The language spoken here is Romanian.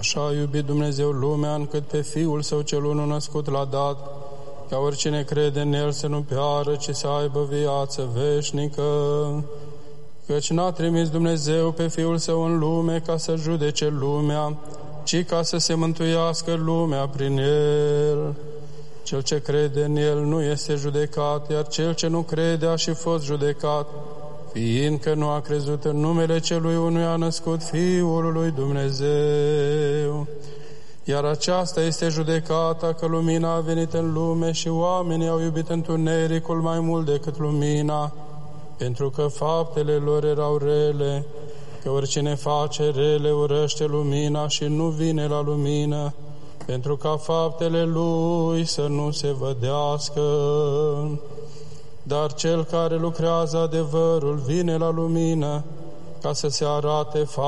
Așa a iubit Dumnezeu lumea, încât pe Fiul Său cel unul născut l-a dat, ca oricine crede în El să nu piară, ci să aibă viață veșnică. Căci n-a trimis Dumnezeu pe Fiul Său în lume ca să judece lumea, ci ca să se mântuiască lumea prin El. Cel ce crede în El nu este judecat, iar cel ce nu crede a și fost judecat, fiindcă nu a crezut în numele celui unuia născut, Fiul lui Dumnezeu. Iar aceasta este judecata, că lumina a venit în lume și oamenii au iubit întunericul mai mult decât lumina, pentru că faptele lor erau rele, că oricine face rele urăște lumina și nu vine la lumină, pentru ca faptele lui să nu se vădească. Dar cel care lucrează adevărul vine la lumină, ca să se arate